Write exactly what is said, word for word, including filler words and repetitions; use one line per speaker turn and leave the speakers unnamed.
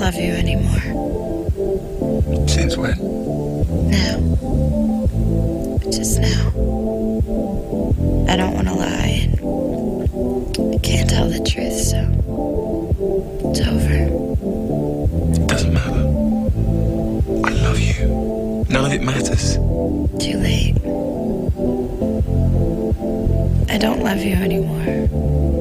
love you anymore.
Since when?
Now. Just now. I don't want to lie, and I can't tell the truth, so it's over.
It doesn't matter. I love you. None of it matters.
Too late. I don't love you anymore.